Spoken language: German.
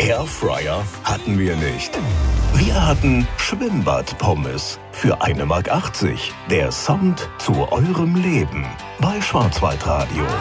Airfryer hatten wir nicht. Wir hatten Schwimmbad-Pommes für 1,80 Mark. Der Sound zu eurem Leben bei Schwarzwaldradio.